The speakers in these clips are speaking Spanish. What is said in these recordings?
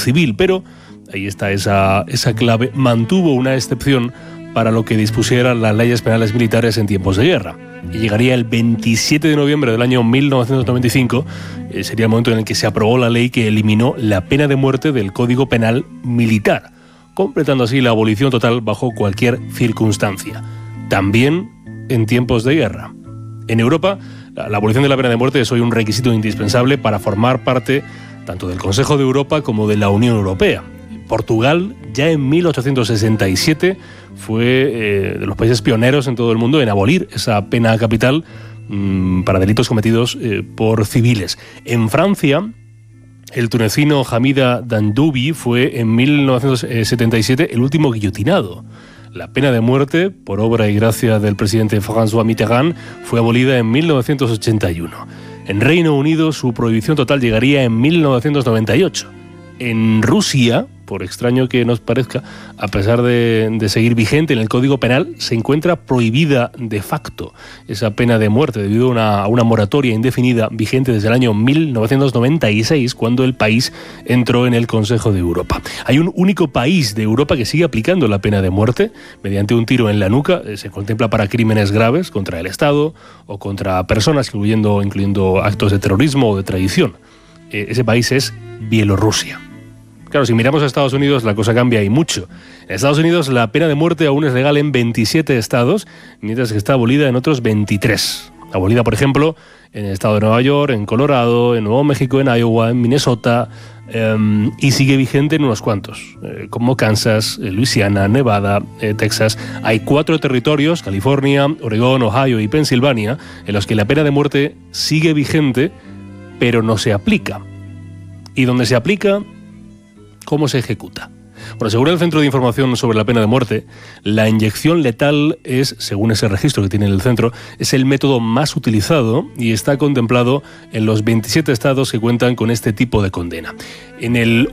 civil, pero ahí está esa clave, mantuvo una excepción para lo que dispusieran las leyes penales militares en tiempos de guerra. Y llegaría el 27 de noviembre del año 1995, sería el momento en el que se aprobó la ley que eliminó la pena de muerte del Código Penal Militar, completando así la abolición total bajo cualquier circunstancia, también en tiempos de guerra. En Europa, la abolición de la pena de muerte es hoy un requisito indispensable para formar parte tanto del Consejo de Europa como de la Unión Europea. Portugal, ya en 1867, fue de los países pioneros en todo el mundo en abolir esa pena capital para delitos cometidos por civiles. En Francia, el tunecino Hamida Dandoubi fue en 1977 el último guillotinado. La pena de muerte, por obra y gracia del presidente François Mitterrand, fue abolida en 1981. En Reino Unido, su prohibición total llegaría en 1998. En Rusia, por extraño que nos parezca, a pesar de seguir vigente en el Código Penal, se encuentra prohibida de facto esa pena de muerte debido a una moratoria indefinida vigente desde el año 1996, cuando el país entró en el Consejo de Europa. Hay un único país de Europa que sigue aplicando la pena de muerte mediante un tiro en la nuca. Se contempla para crímenes graves contra el Estado o contra personas, incluyendo actos de terrorismo o de traición. Ese país es Bielorrusia. Claro, si miramos a Estados Unidos, la cosa cambia y mucho. En Estados Unidos la pena de muerte aún es legal en 27 estados, mientras que está abolida en otros 23. Abolida, por ejemplo, en el estado de Nueva York, en Colorado, en Nuevo México, en Iowa, en Minnesota, y sigue vigente en unos cuantos, como Kansas, Luisiana, Nevada, Texas. Hay 4 territorios, California, Oregón, Ohio y Pensilvania, en los que la pena de muerte sigue vigente, pero no se aplica. Y donde se aplica, ¿cómo se ejecuta? Bueno, según el Centro de Información sobre la Pena de Muerte, la inyección letal es, según ese registro que tiene el centro, es el método más utilizado y está contemplado en los 27 estados que cuentan con este tipo de condena. En el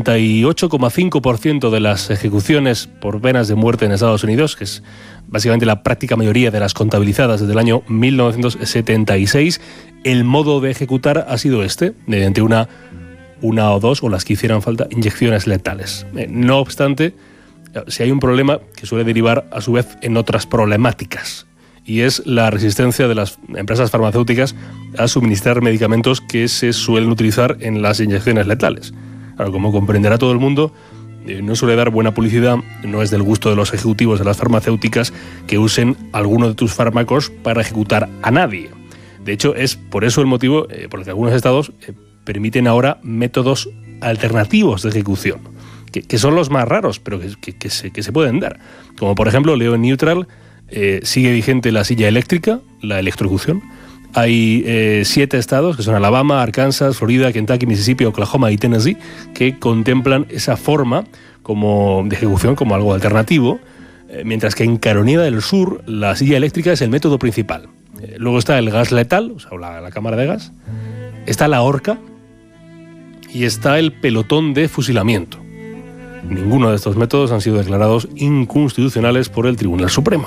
88,5% de las ejecuciones por penas de muerte en Estados Unidos, que es básicamente la práctica mayoría de las contabilizadas desde el año 1976, el modo de ejecutar ha sido mediante una o dos, o las que hicieran falta, inyecciones letales. No obstante, si hay un problema que suele derivar a su vez en otras problemáticas, y es la resistencia de las empresas farmacéuticas a suministrar medicamentos que se suelen utilizar en las inyecciones letales. Claro, como comprenderá todo el mundo, no suele dar buena publicidad, no es del gusto de los ejecutivos de las farmacéuticas que usen alguno de tus fármacos para ejecutar a nadie. De hecho, es por eso el motivo por el que algunos estados permiten ahora métodos alternativos de ejecución, que son los más raros, pero que se pueden dar. Como por ejemplo, leo en Neutral, sigue vigente la silla eléctrica, la electrocución. Hay 7 estados, que son Alabama, Arkansas, Florida, Kentucky, Mississippi, Oklahoma y Tennessee, que contemplan esa forma de ejecución como algo alternativo, mientras que en Carolina del Sur la silla eléctrica es el método principal. Luego está el gas letal, o sea, la cámara de gas, está la horca, y está el pelotón de fusilamiento. Ninguno de estos métodos han sido declarados inconstitucionales por el Tribunal Supremo.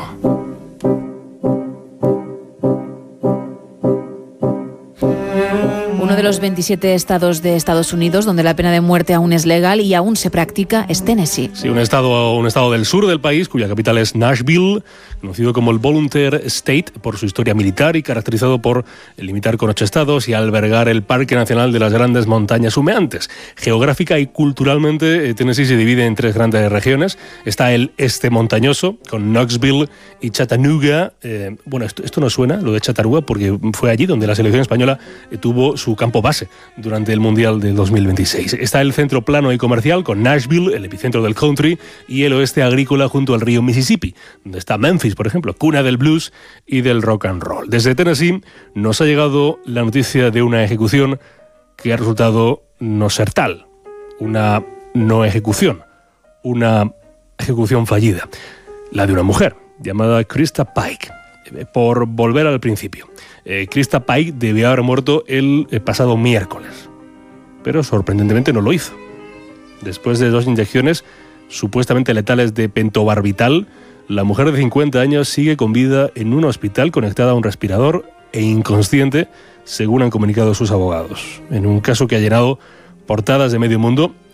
Uno de los 27 estados de Estados Unidos donde la pena de muerte aún es legal y aún se practica es Tennessee. Sí, un estado del sur del país, cuya capital es Nashville, conocido como el Volunteer State por su historia militar y caracterizado por limitar con 8 estados y albergar el Parque Nacional de las Grandes Montañas Humeantes. Geográfica y culturalmente, Tennessee se divide en 3 grandes regiones. Está el este montañoso, con Knoxville y Chattanooga. Bueno, esto no suena, lo de Chattanooga, porque fue allí donde la selección española tuvo su campo base durante el Mundial de 2026. Está el centro plano y comercial, con Nashville, el epicentro del country, y el oeste agrícola junto al río Mississippi, donde está Memphis, por ejemplo, cuna del blues y del rock and roll. Desde Tennessee nos ha llegado la noticia de una ejecución que ha resultado no ser tal, una no ejecución, una ejecución fallida, la de una mujer llamada Krista Pike. Por volver al principio, Krista Pike debió haber muerto el pasado miércoles, pero sorprendentemente no lo hizo. Después de 2 inyecciones supuestamente letales de pentobarbital, la mujer de 50 años sigue con vida en un hospital conectada a un respirador e inconsciente, según han comunicado sus abogados. En un caso que ha llenado portadas de medio mundo